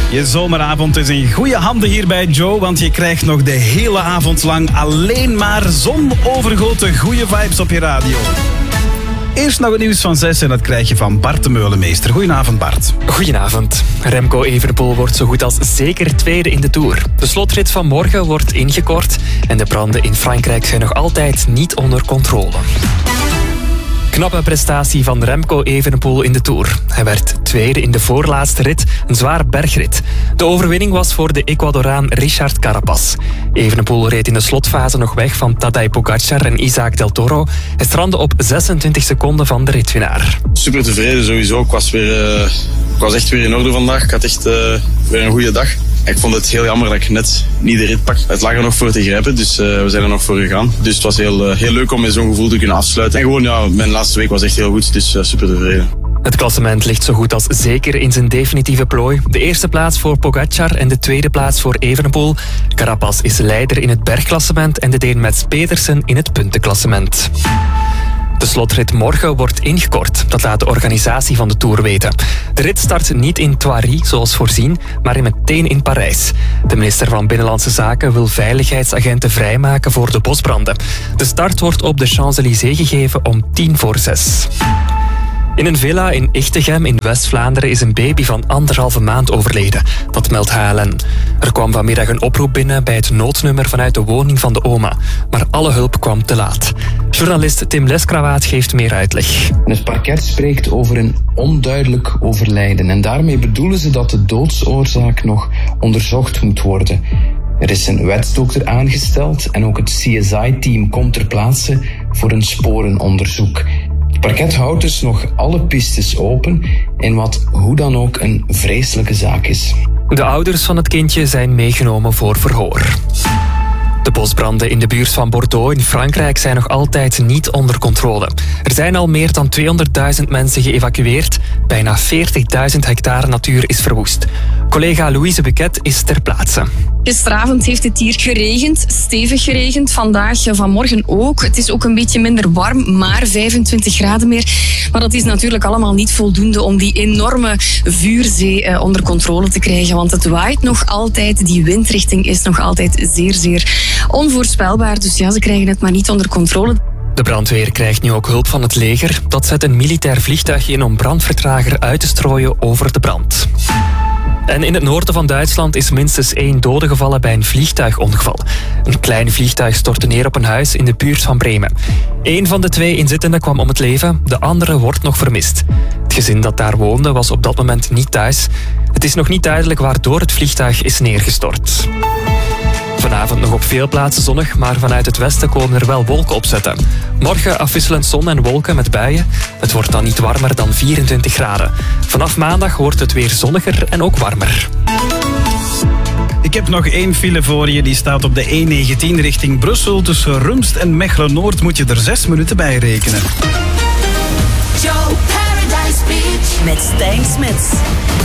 Je zomeravond is in goede handen hier bij Joe, want je krijgt nog de hele avond lang alleen maar zonovergoten goede vibes op je radio. Eerst nog het nieuws van 6 en dat krijg je van Bart de Meulemeester. Goedenavond Bart. Goedenavond. Remco Evenepoel wordt zo goed als zeker tweede in de Tour. De slotrit van morgen wordt ingekort en de branden in Frankrijk zijn nog altijd niet onder controle. Knappe prestatie van Remco Evenepoel in de Tour. Hij werd tweede in de voorlaatste rit, een zwaar bergrit. De overwinning was voor de Ecuadoraan Richard Carapaz. Evenepoel reed in de slotfase nog weg van Tadej Pogacar en Isaac Del Toro. Hij strandde op 26 seconden van de ritwinnaar. Super tevreden sowieso. Ik was echt weer in orde vandaag. Ik had echt weer een goede dag. Ik vond het heel jammer dat ik net niet de rit pak. Het lag er nog voor te grijpen, dus we zijn er nog voor gegaan. Dus het was heel leuk om met zo'n gevoel te kunnen afsluiten. En gewoon, mijn laatste week was echt heel goed, dus super tevreden. Het klassement ligt zo goed als zeker in zijn definitieve plooi. De eerste plaats voor Pogacar en de tweede plaats voor Evenepoel. Carapaz is leider in het bergklassement en de Deen Mats Pedersen in het puntenklassement. De slotrit morgen wordt ingekort. Dat laat de organisatie van de Tour weten. De rit start niet in Thoiry, zoals voorzien, maar meteen in Parijs. De minister van Binnenlandse Zaken wil veiligheidsagenten vrijmaken voor de bosbranden. De start wordt op de Champs-Élysées gegeven om 6:10. In een villa in Ichtegem in West-Vlaanderen is een baby van 1,5 maand overleden. Dat meldt HLN. Er kwam vanmiddag een oproep binnen bij het noodnummer vanuit de woning van de oma. Maar alle hulp kwam te laat. Journalist Tim Leskrawaat geeft meer uitleg. Het parket spreekt over een onduidelijk overlijden. En daarmee bedoelen ze dat de doodsoorzaak nog onderzocht moet worden. Er is een wetsdokter aangesteld en ook het CSI-team komt ter plaatse voor een sporenonderzoek. Het parket houdt dus nog alle pistes open in wat hoe dan ook een vreselijke zaak is. De ouders van het kindje zijn meegenomen voor verhoor. De bosbranden in de buurt van Bordeaux in Frankrijk zijn nog altijd niet onder controle. Er zijn al meer dan 200.000 mensen geëvacueerd. Bijna 40.000 hectare natuur is verwoest. Collega Louise Buquet is ter plaatse. Gisteravond heeft het hier geregend, stevig geregend. Vanmorgen ook. Het is ook een beetje minder warm, maar 25 graden meer. Maar dat is natuurlijk allemaal niet voldoende om die enorme vuurzee onder controle te krijgen. Want het waait nog altijd, die windrichting is nog altijd zeer, zeer onvoorspelbaar. Dus ja, ze krijgen het maar niet onder controle. De brandweer krijgt nu ook hulp van het leger. Dat zet een militair vliegtuig in om brandvertrager uit te strooien over de brand. En in het noorden van Duitsland is minstens 1 dode gevallen bij een vliegtuigongeval. Een klein vliegtuig stortte neer op een huis in de buurt van Bremen. 1 van de 2 inzittenden kwam om het leven, de andere wordt nog vermist. Het gezin dat daar woonde was op dat moment niet thuis. Het is nog niet duidelijk waardoor het vliegtuig is neergestort. Vanavond nog op veel plaatsen zonnig, maar vanuit het westen komen er wel wolken opzetten. Morgen afwisselend zon en wolken met buien. Het wordt dan niet warmer dan 24 graden. Vanaf maandag wordt het weer zonniger en ook warmer. Ik heb nog 1 file voor je. Die staat op de E19 richting Brussel. Tussen Rumst en Mechelen-Noord moet je er 6 minuten bij rekenen. Joe Paradise Beach met Stijn Smits.